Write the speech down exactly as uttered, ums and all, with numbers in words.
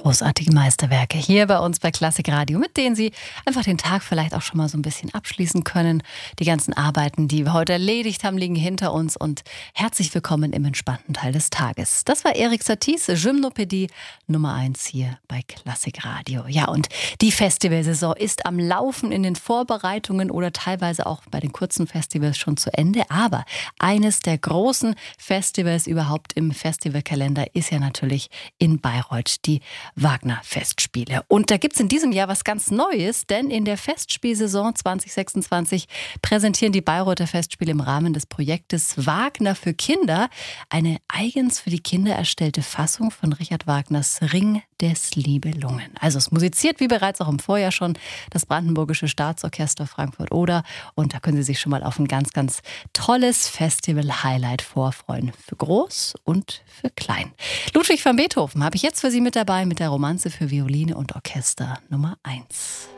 Großartige Meisterwerke hier bei uns bei Klassik Radio, mit denen Sie einfach den Tag vielleicht auch schon mal so ein bisschen abschließen können. Die ganzen Arbeiten, die wir heute erledigt haben, liegen hinter uns und herzlich willkommen im entspannten Teil des Tages. Das war Erik Satie, Gymnopädie Nummer eins hier bei Klassik Radio. Ja, und die Festivalsaison ist am Laufen, in den Vorbereitungen oder teilweise auch bei den kurzen Festivals schon zu Ende. Aber eines der großen Festivals überhaupt im Festivalkalender ist ja natürlich in Bayreuth, die Wagner-Festspiele. Und da gibt es in diesem Jahr was ganz Neues, denn in der Festspielsaison zwanzig sechsundzwanzig präsentieren die Bayreuther Festspiele im Rahmen des Projektes Wagner für Kinder eine eigens für die Kinder erstellte Fassung von Richard Wagners Ring des Nibelungen. Also es musiziert, wie bereits auch im Vorjahr schon, das Brandenburgische Staatsorchester Frankfurt-Oder. Und da können Sie sich schon mal auf ein ganz, ganz tolles Festival-Highlight vorfreuen. Für groß und für klein. Ludwig van Beethoven habe ich jetzt für Sie mit dabei mit der Romanze für Violine und Orchester Nummer eins.